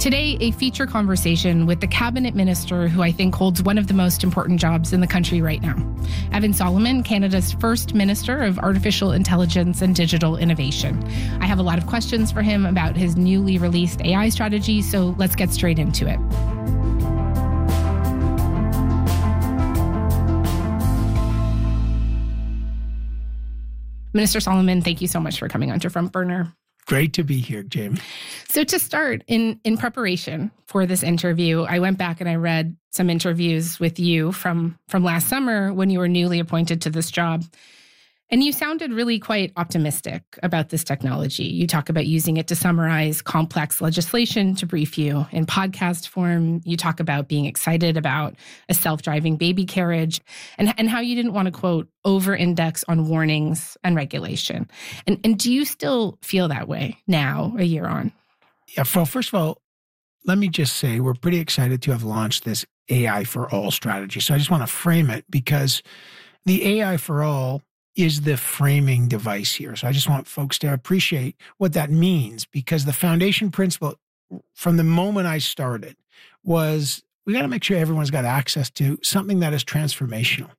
Today, a feature conversation with the cabinet minister who I think holds one of the most important jobs in the country right now. Evan Solomon, Canada's first Minister of Artificial Intelligence and Digital Innovation. I have a lot of questions for him about his newly released AI strategy, so let's get straight into it. Minister Solomon, thank you so much for coming on to Front Burner. Great to be here, Jamie. So to start, in preparation for this interview, I went back and I read some interviews with you from last summer when you were newly appointed to this job. And you sounded really quite optimistic about this technology. You talk about using it to summarize complex legislation to brief you in podcast form. You talk about being excited about a self-driving baby carriage and how you didn't want to, quote, over-index on warnings and regulation. And do you still feel that way now, a year on? Yeah, well, first of all, let me just say we're pretty excited to have launched this AI for All strategy. So I just want to frame it because the AI for All is the framing device here. So I just want folks to appreciate what that means, because the foundation principle from the moment I started was we got to make sure everyone's got access to something that is transformational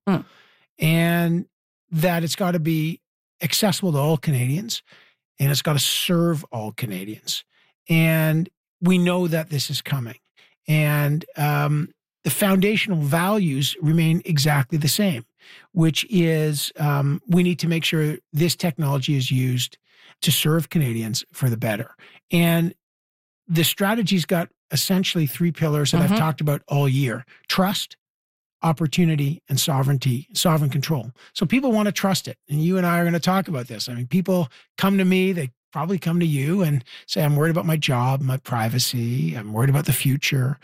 and that it's got to be accessible to all Canadians and it's got to serve all Canadians. And we know that this is coming. And the foundational values remain exactly the same, which is we need to make sure this technology is used to serve Canadians for the better. And the strategy's got essentially three pillars that I've talked about all year: trust, opportunity, and sovereignty, sovereign control. So people want to trust it. And you and I are going to talk about this. I mean, people come to me, they probably come to you and say, I'm worried about my job, my privacy. I'm worried about the future.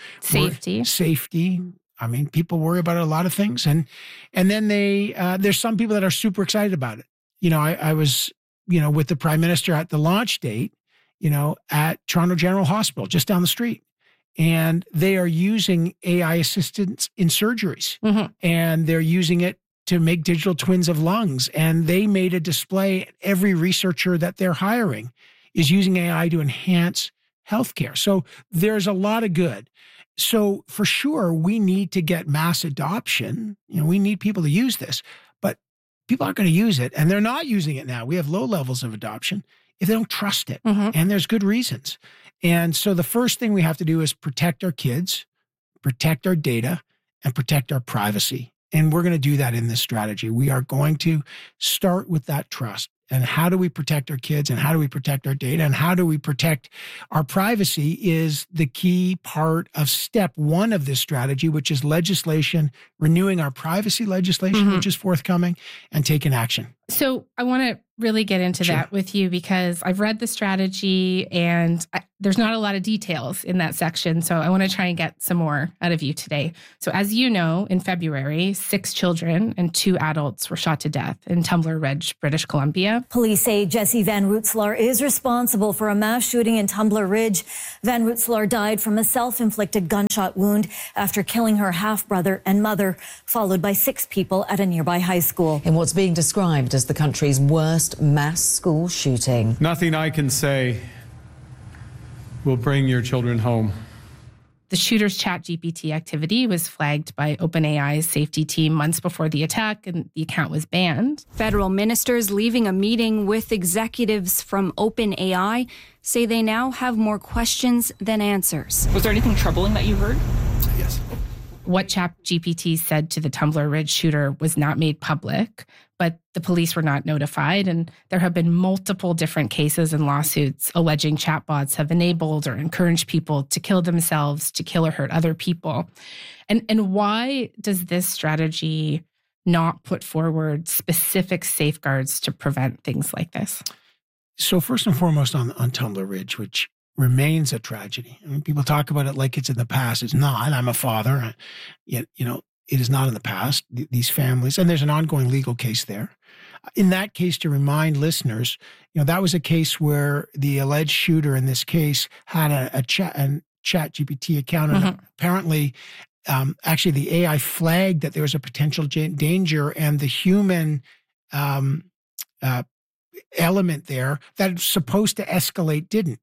Safety. I mean, people worry about a lot of things. And then there's some people that are super excited about it. You know, I was, with the Prime Minister at the launch date, at Toronto General Hospital, just down the street. And they are using AI assistance in surgeries. And they're using it to make digital twins of lungs. And they made a display. Every researcher that they're hiring is using AI to enhance healthcare. So there's a lot of good. So for sure, we need to get mass adoption. We need people to use this, but people aren't going to use it. And they're not using it now. We have low levels of adoption if they don't trust it. And there's good reasons. And so the first thing we have to do is protect our kids, protect our data, and protect our privacy. And we're going to do that in this strategy. We are going to start with that trust. And how do we protect our kids, and how do we protect our data, and how do we protect our privacy is the key part of step one of this strategy, which is legislation, renewing our privacy legislation, which is forthcoming, and taking action. So I want to really get into that with you because I've read the strategy and there's not a lot of details in that section. So I want to try and get some more out of you today. So as you know, in February, 6 children and 2 adults were shot to death in Tumbler Ridge, British Columbia. Police say Jesse Van Rootselaar is responsible for a mass shooting in Tumbler Ridge. Van Rootselaar died from a self-inflicted gunshot wound after killing her half-brother and mother, followed by 6 people at a nearby high school. In what's being described as the country's worst mass school shooting. Nothing I can say will bring your children home. The shooter's ChatGPT activity was flagged by OpenAI's safety team months before the attack, and the account was banned. Federal ministers leaving a meeting with executives from OpenAI say they now have more questions than answers. Was there anything troubling that you heard? Yes. What ChatGPT said to the Tumbler Ridge shooter was not made public, but the police were not notified. And there have been multiple different cases and lawsuits alleging chatbots have enabled or encouraged people to kill themselves, to kill or hurt other people. And why does this strategy not put forward specific safeguards to prevent things like this? So first and foremost on Tumbler Ridge, which remains a tragedy. I mean, people talk about it like it's in the past. It's not. I'm a father. Yet, it is not in the past. These families, and there's an ongoing legal case there. In that case, to remind listeners, that was a case where the alleged shooter in this case had a ChatGPT account, and apparently, actually, the AI flagged that there was a potential danger, and the human element there that's supposed to escalate didn't.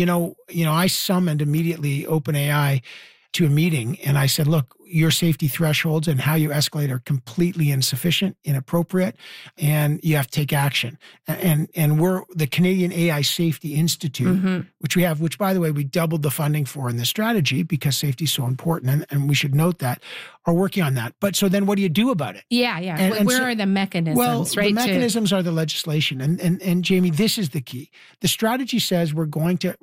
I summoned immediately OpenAI to a meeting, and I said, look, your safety thresholds and how you escalate are completely insufficient, inappropriate, and you have to take action. And we're the Canadian AI Safety Institute, which by the way, we doubled the funding for in this strategy because safety is so important, and we should note that, are working on that. But so then what do you do about it? Yeah. And where are the mechanisms, well, right? The mechanisms are the legislation. And Jamie, this is the key. The strategy says we're going to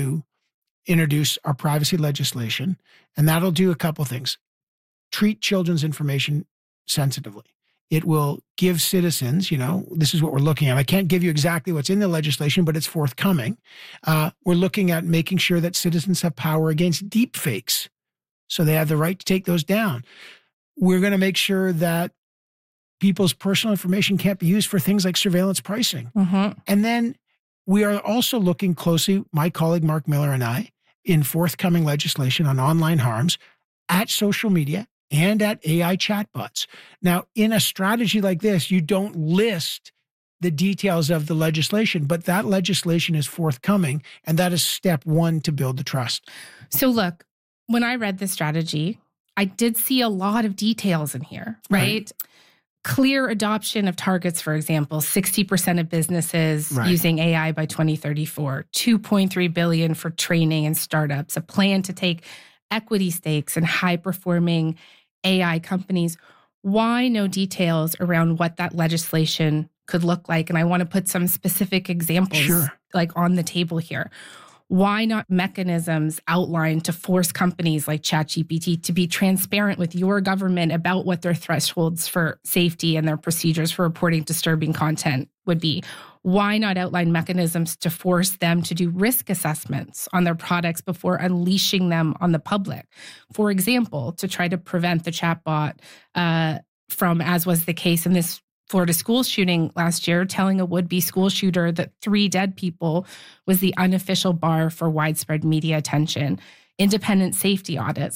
introduce our privacy legislation, and that'll do a couple things. Treat children's information sensitively. It will give citizens, this is what we're looking at. I can't give you exactly what's in the legislation, but it's forthcoming. We're looking at making sure that citizens have power against deep fakes, so they have the right to take those down. We're going to make sure that people's personal information can't be used for things like surveillance pricing. And then we are also looking closely, my colleague Mark Miller and I, in forthcoming legislation on online harms at social media and at AI chatbots. Now, in a strategy like this, you don't list the details of the legislation, but that legislation is forthcoming, and that is step one to build the trust. So look, when I read this strategy, I did see a lot of details in here, right? Clear adoption of targets, for example, 60% of businesses using AI by 2034, $2.3 billion for training and startups, a plan to take equity stakes in high-performing AI companies. Why no details around what that legislation could look like? And I want to put some specific examples on the table here. Why not mechanisms outlined to force companies like ChatGPT to be transparent with your government about what their thresholds for safety and their procedures for reporting disturbing content would be? Why not outline mechanisms to force them to do risk assessments on their products before unleashing them on the public? For example, to try to prevent the chatbot from, as was the case in this Florida school shooting last year, telling a would-be school shooter that 3 dead people was the unofficial bar for widespread media attention, independent safety audits.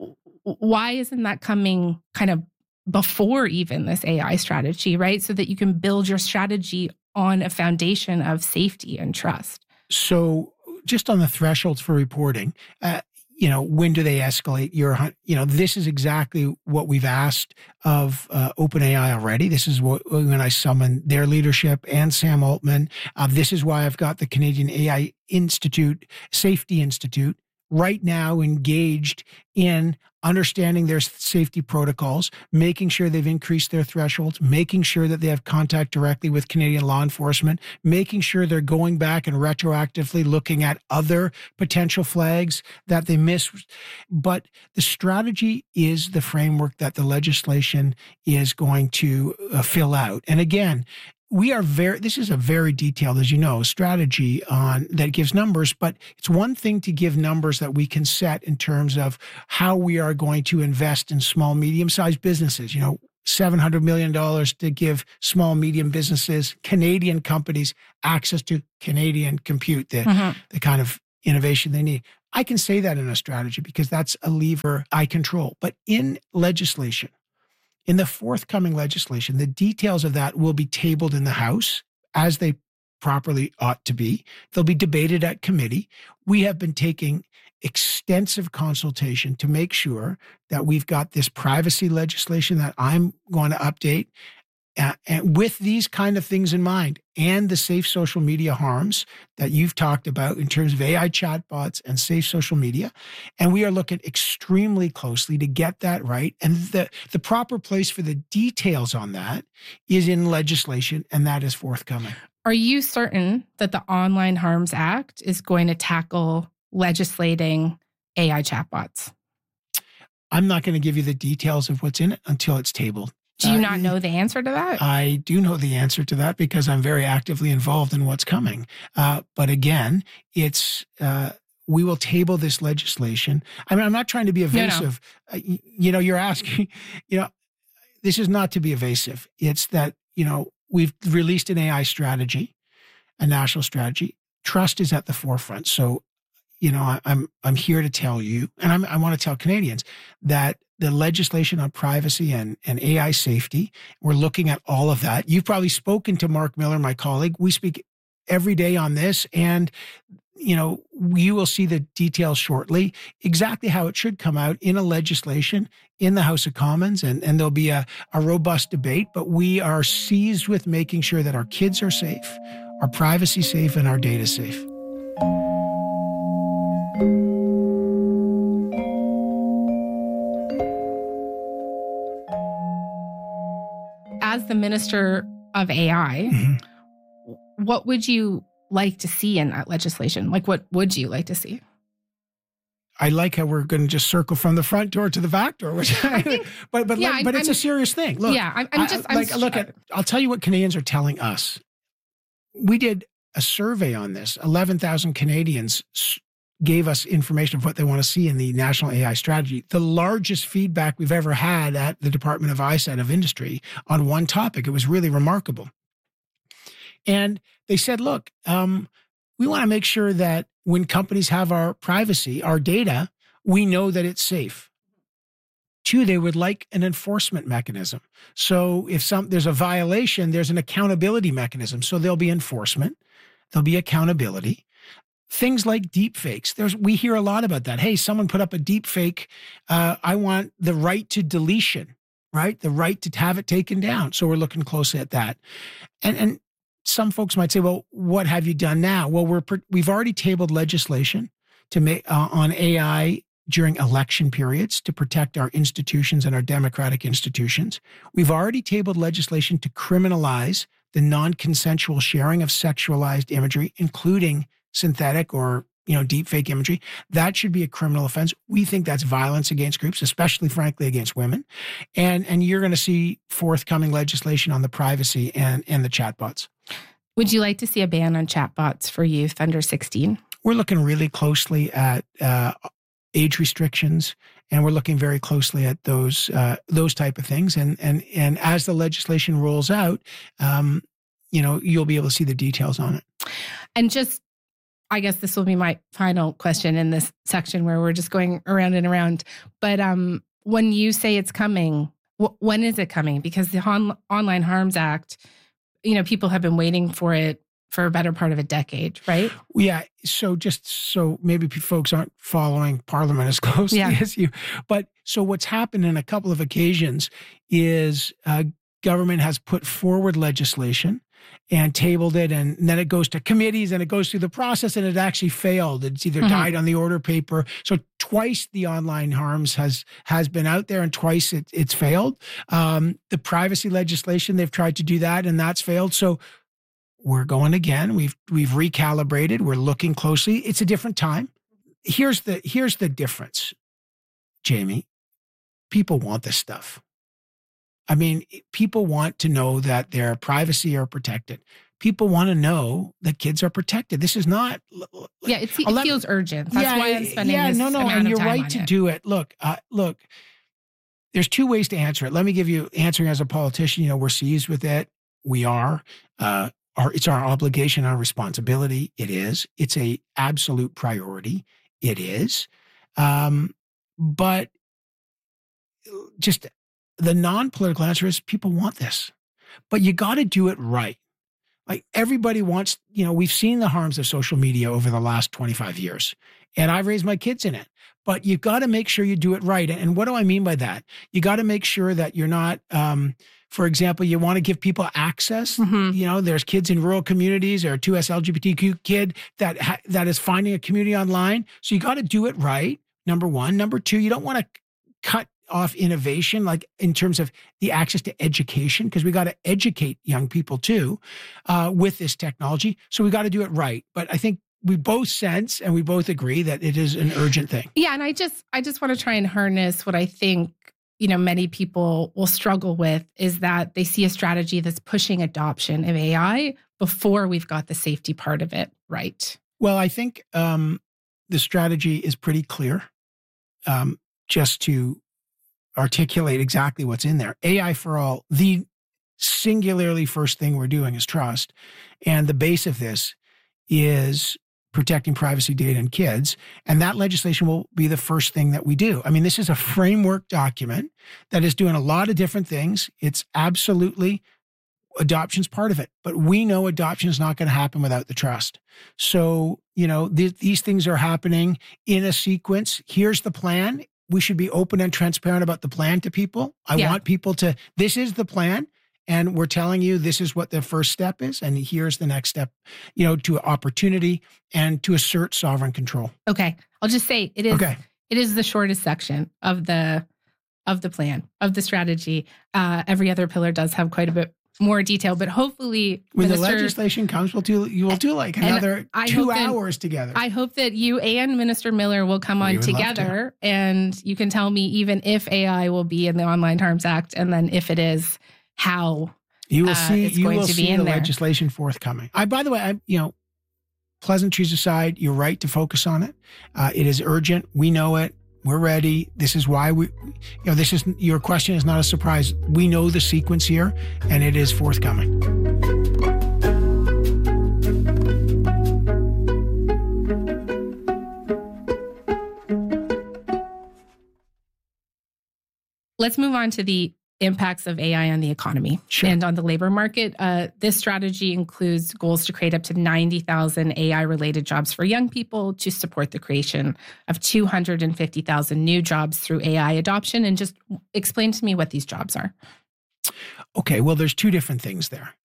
Why isn't that coming kind of before even this AI strategy, right? So that you can build your strategy on a foundation of safety and trust. So just on the thresholds for reporting, when do they escalate? This is exactly what we've asked of OpenAI already. This is when I summoned their leadership and Sam Altman. This is why I've got the Canadian AI Safety Institute right now engaged in understanding their safety protocols, making sure they've increased their thresholds, making sure that they have contact directly with Canadian law enforcement, making sure they're going back and retroactively looking at other potential flags that they missed. But the strategy is the framework that the legislation is going to fill out. And again, this is a very detailed, as you know, strategy that gives numbers, but it's one thing to give numbers that we can set in terms of how we are going to invest in small, medium-sized businesses, $700 million to give small, medium businesses, Canadian companies, access to Canadian compute, the kind of innovation they need. I can say that in a strategy because that's a lever I control. But in legislation, in the forthcoming legislation, the details of that will be tabled in the House as they properly ought to be. They'll be debated at committee. We have been taking extensive consultation to make sure that we've got this privacy legislation that I'm going to update and with these kind of things in mind, and the safe social media harms that you've talked about in terms of AI chatbots and safe social media. And we are looking extremely closely to get that right. And the proper place for the details on that is in legislation, and that is forthcoming. Are you certain that the Online Harms Act is going to tackle legislating AI chatbots? I'm not going to give you the details of what's in it until it's tabled. Do you not know the answer to that? I do know the answer to that because I'm very actively involved in what's coming. But again, we will table this legislation. I mean, I'm not trying to be evasive. No. You're asking, this is not to be evasive. It's that, we've released an AI strategy, a national strategy. Trust is at the forefront. So, I'm here to tell you, and I want to tell Canadians that the legislation on privacy and AI safety. We're looking at all of that. You've probably spoken to Mark Miller, my colleague. We speak every day on this, and you will see the details shortly, exactly how it should come out in a legislation in the House of Commons, and there'll be a robust debate, but we are seized with making sure that our kids are safe, our privacy safe, and our data safe. As the Minister of AI, what would you like to see in that legislation? Like, what would you like to see? I like how we're going to just circle from the front door to the back door, but it's a serious thing. Look, I'll tell you what Canadians are telling us. We did a survey on this. 11,000 Canadians gave us information of what they want to see in the National AI Strategy. The largest feedback we've ever had at the Department of ISET of Industry on one topic. It was really remarkable. And they said, look, we want to make sure that when companies have our privacy, our data, we know that it's safe. 2, they would like an enforcement mechanism. So if there's a violation, there's an accountability mechanism. So there'll be enforcement, there'll be accountability. Things like deep fakes. We hear a lot about that. Hey, someone put up a deep fake. I want the right to deletion, right? The right to have it taken down. So we're looking closely at that. And some folks might say, well, what have you done now? Well, we've already tabled legislation to make on AI during election periods to protect our institutions and our democratic institutions. We've already tabled legislation to criminalize the non-consensual sharing of sexualized imagery, including synthetic or deep fake imagery. That should be a criminal offense. We think that's violence against groups, especially, frankly, against women. And you're going to see forthcoming legislation on the privacy and the chatbots. Would you like to see a ban on chatbots for youth under 16? We're looking really closely at age restrictions, and we're looking very closely at those type of things. And as the legislation rolls out, you'll be able to see the details on it. And just, I guess this will be my final question in this section where we're just going around and around. But when you say it's coming, when is it coming? Because the Online Harms Act, people have been waiting for it for a better part of a decade, right? Yeah. So just so maybe folks aren't following Parliament as closely as you. But so what's happened in a couple of occasions is government has put forward legislation and tabled it, and then it goes to committees and it goes through the process, and it actually failed. It's either died on the order paper. So twice the online harms has been out there, and twice it's failed. The privacy legislation, they've tried to do that, and that's failed. So we're going again. We've recalibrated. We're looking closely. It's a different time. Here's the difference, Jamie. People want this stuff. I mean, people want to know that their privacy are protected. People want to know that kids are protected. This is not. It feels urgent. That's why I'm spending this amount of time and you're on right to do it. Look. There's 2 ways to answer it. Let me give you answering as a politician. We're seized with it. We are. It's our obligation, our responsibility. It is. It's a absolute priority. It is. But just the non-political answer is people want this, but you got to do it right. Like everybody wants, we've seen the harms of social media over the last 25 years, and I've raised my kids in it, but you've got to make sure you do it right. And what do I mean by that? You got to make sure that you're not, for example, you want to give people access. There's kids in rural communities or a 2S LGBTQ kid that is finding a community online. So you got to do it right. Number one. Number 2, you don't want to cut off innovation, like in terms of the access to education, because we got to educate young people too with this technology. So we got to do it right. But I think we both sense and we both agree that it is an urgent thing. Yeah, and I just want to try and harness what I think many people will struggle with is that they see a strategy that's pushing adoption of AI before we've got the safety part of it right. Well, I think the strategy is pretty clear. Just to articulate exactly what's in there. AI for all, the singularly first thing we're doing is trust. And the base of this is protecting privacy data and kids. And that legislation will be the first thing that we do. I mean, this is a framework document that is doing a lot of different things. It's absolutely adoption's part of it, but we know adoption is not going to happen without the trust. So, these things are happening in a sequence. Here's the plan. We should be open and transparent about the plan to people. I want people to, this is the plan. And we're telling you this is what the first step is. And here's the next step, to opportunity and to assert sovereign control. Okay. I'll just say it is the shortest section of the plan, of the strategy. Every other pillar does have quite a bit more detail, but hopefully when the legislation comes, you will do like another 2 hours together. I hope that you and Minister Miller will come on together and you can tell me even if AI will be in the Online Harms Act, and then if it is, how you will see the there. legislation forthcoming. By the way, pleasantries aside, you're right to focus on it. It is urgent. We know it. We're ready. This is why your question is not a surprise. We know the sequence here, and it is forthcoming. Let's move on to the impacts of AI on the economy and on the labor market. This strategy includes goals to create up to 90,000 AI-related jobs for young people, to support the creation of 250,000 new jobs through AI adoption. And just explain to me what these jobs are. Okay, well, there's two different things there.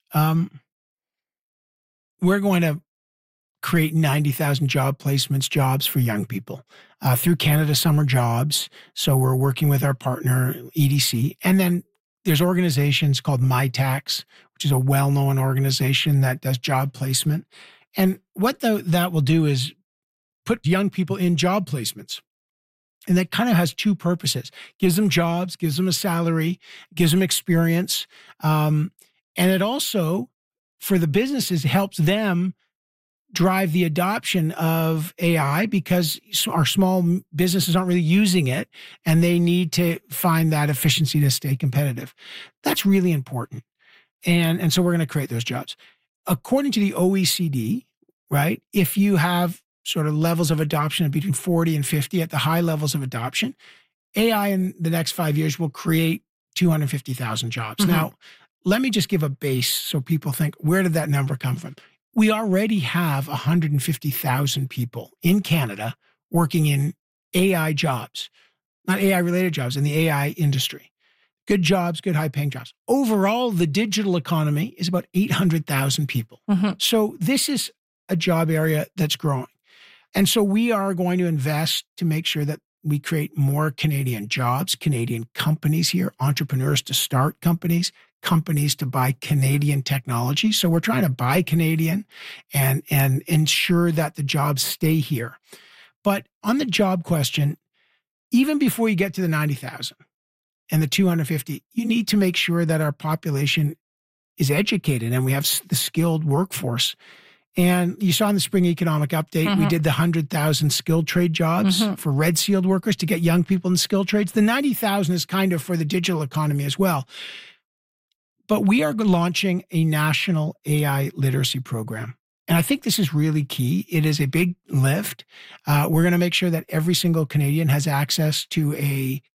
We're going to create 90,000 job placements, jobs for young people through Canada Summer Jobs. So we're working with our partner, EDC. And then there's organizations called MyTax, which is a well-known organization that does job placement. And what that will do is put young people in job placements. And that kind of has two purposes. Gives them jobs, gives them a salary, gives them experience. And it also, for the businesses, helps them drive the adoption of AI because our small businesses aren't really using it and they need to find that efficiency to stay competitive. That's really important. And so we're going to create those jobs. According to the OECD, right, if you have sort of levels of adoption of between 40 and 50 at the high levels of adoption, AI in the next 5 years will create 250,000 jobs. Mm-hmm. Now, let me just give a base so people think, where did that number come from? We already have 150,000 people in Canada working in AI jobs, not AI-related jobs, in the AI industry. Good jobs, good high-paying jobs. Overall, the digital economy is about 800,000 people. Mm-hmm. So this is a job area that's growing. And so we are going to invest to make sure that we create more Canadian jobs, Canadian companies here, entrepreneurs to start companies to buy Canadian technology. So we're trying to buy Canadian and ensure that the jobs stay here. But on the job question, even before you get to the 90,000 and the 250, you need to make sure that our population is educated and we have the skilled workforce. And you saw in the spring economic update, mm-hmm. we did the 100,000 skilled trade jobs mm-hmm. for red sealed workers to get young people in skilled trades. The 90,000 is kind of for the digital economy as well. But we are launching a national AI literacy program. And I think this is really key. It is a big lift. We're going to make sure that every single Canadian has access to a